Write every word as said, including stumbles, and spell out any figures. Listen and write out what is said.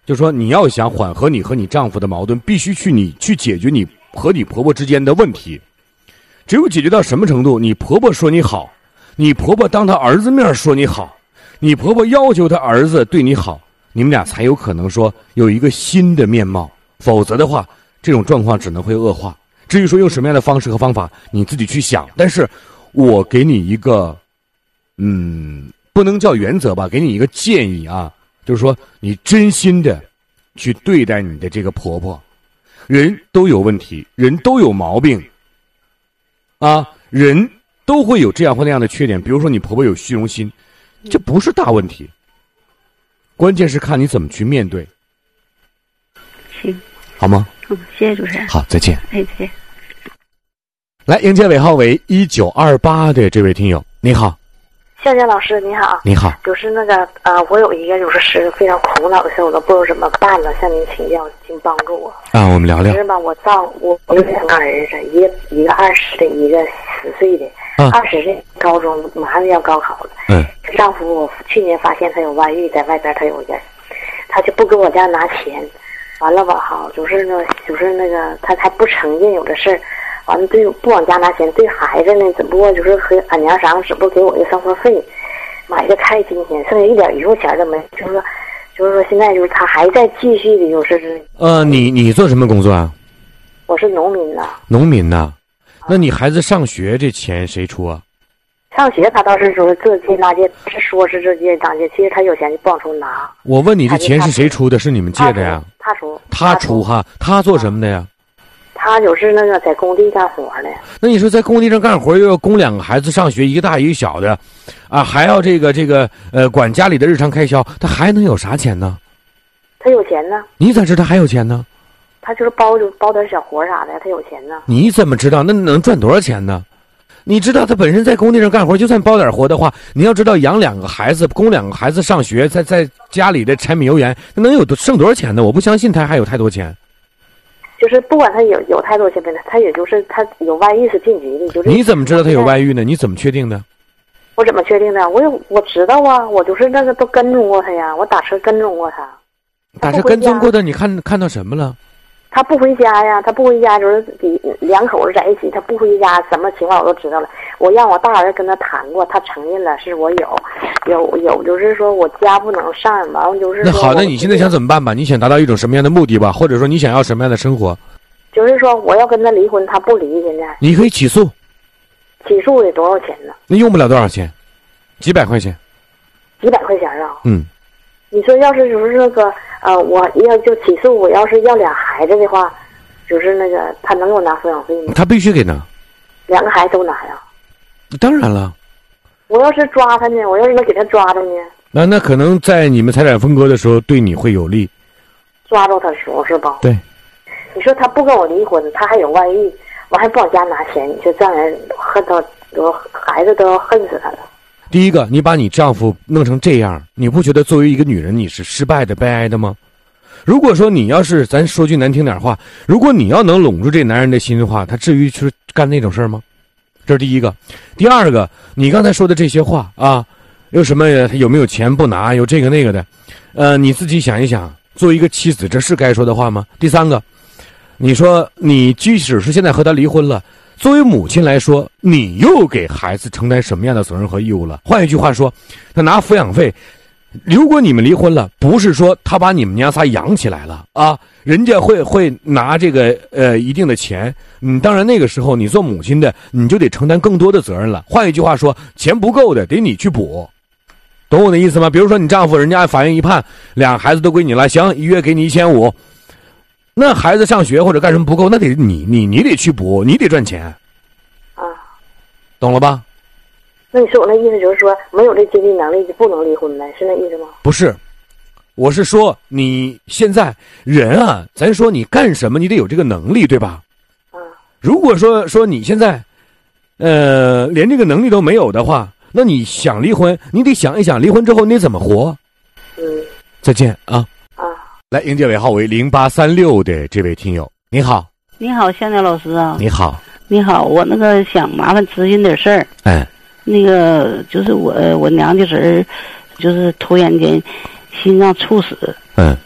就说你要想缓和你和你丈夫的矛盾，必须去你去解决你和你婆婆之间的问题。只有解决到什么程度，你婆婆说你好，你婆婆当她儿子面说你好，你婆婆要求她儿子对你好，你们俩才有可能说有一个新的面貌。否则的话，这种状况只能会恶化。至于说用什么样的方式和方法，你自己去想。但是我给你一个嗯不能叫原则吧，给你一个建议啊，就是说你真心的去对待你的这个婆婆。人都有问题，人都有毛病啊，人都会有这样或那样的缺点。比如说你婆婆有虚荣心，这不是大问题，关键是看你怎么去面对。 行， 好吗？ 嗯，谢谢主持人。 好，再见。 哎，再见。 来，迎接尾号为一九二八的这位听友，你好。 向江老师你好。 你好。 就是那个呃，我有一个就是是非常苦恼的事，我都不知道怎么办了，向您请教，请帮助我。 啊，我们聊聊。 是吧？我丈我我有两个儿子，一个一个二十的，一个十岁的。 啊。 二十岁高中马上要高考了。 嗯。 丈夫我去年发现他有外遇，在外边他有人，他就不给我家拿钱。完了吧，好，就是呢，就是那个，他还不承认有这事儿，完了对不往家拿钱，对孩子呢，只不过就是和俺娘仨只不过给我一个生活费，买个开心钱，剩下一点余富钱都没，就是说，就是说现在就是他还在继续的，就是呃，你你做什么工作啊？ 我是农民呐。 农民呐，那你孩子上学这钱谁出啊？ 上学他倒是说这届那届是说是这届当届，其实他有钱就不往出拿。 我问你，这钱是谁出的？是你们借的呀？ 他出。 他出哈？他做什么的呀？ 他就是那个在工地干活的。 那你说在工地上干活，又要供两个孩子上学，一个大一个小的，啊，还要这个这个呃管家里的日常开销，他还能有啥钱呢？ 他有钱呢。 你咋知道他还有钱呢？ 他就是包就包点小活啥的，他有钱呢。 你怎么知道？那能赚多少钱呢？你知道他本身在工地上干活，就算包点活的话，你要知道养两个孩子，供两个孩子上学，在在家里的柴米油盐，那能有多剩多少钱呢？我不相信他还有太多钱。 就是不管他有有太多钱没，他也就是他有外遇是晋级的，就是。 你怎么知道他有外遇呢？你怎么确定的？ 我怎么确定的？我有我知道啊，我就是那个都跟踪过他呀，我打车跟踪过他。 打车跟踪过他，你看看到什么了？ 他不回家呀，他不回家就是两口子在一起，他不回家，什么情况我都知道了。我让我大儿子跟他谈过，他承认了是我有，有有就是说我家不能上，完了就是那好，那你现在想怎么办吧？你想达到一种什么样的目的吧？或者说你想要什么样的生活？ 就是说我要跟他离婚，他不离，现在你可以起诉。 起诉得多少钱呢？ 那用不了多少钱，几百块钱。 几百块钱啊？ 嗯。 你说要是就是那个呃，我要就起诉，我要是要俩孩子的话，就是那个他能给我拿抚养费吗？ 他必须给拿。 两个孩子都拿呀？ 当然了。 我要是抓他呢？我要是能给他抓着呢？ 那那可能在你们财产分割的时候对你会有利。 抓着他时候是吧？ 对。 你说他不跟我离婚，他还有外遇，我还不往家拿钱，你说这样人恨他，我孩子都要恨死他了。 第一个，你把你丈夫弄成这样，你不觉得作为一个女人你是失败的、悲哀的吗？如果说你要是，咱说句难听点话，如果你要能拢住这男人的心的话，他至于去干那种事儿吗？这是第一个。第二个，你刚才说的这些话啊，有什么有没有钱不拿，有这个那个的，呃，你自己想一想，作为一个妻子，这是该说的话吗？第三个，你说你即使是现在和他离婚了，作为母亲来说，你又给孩子承担什么样的责任和义务了？换一句话说，他拿抚养费，如果你们离婚了，不是说他把你们娘仨养起来了啊，人家会会拿这个呃一定的钱，嗯，当然那个时候你做母亲的，你就得承担更多的责任了。换一句话说，钱不够的得你去补，懂我的意思吗？比如说你丈夫人家按法院一判，俩孩子都归你了，行，一月给你一千五。那孩子上学或者干什么不够，那得你你你得去补，你得赚钱， 啊， 懂了吧？ 那你说我那意思就是说，没有这经济能力就不能离婚呗，是那意思吗？ 不是，我是说你现在人啊，咱说你干什么，你得有这个能力，对吧？ 啊， 如果说说你现在，呃，连这个能力都没有的话，那你想离婚，你得想一想，离婚之后你得怎么活？ 嗯， 再见啊。来，迎接尾号为零八三六的这位听友，你好。 你好，向鸟老师啊。 你好。 你好，我那个想麻烦咨询点事儿。 哎。 那个就是我我娘家侄儿，就是突然间心脏猝死。 嗯。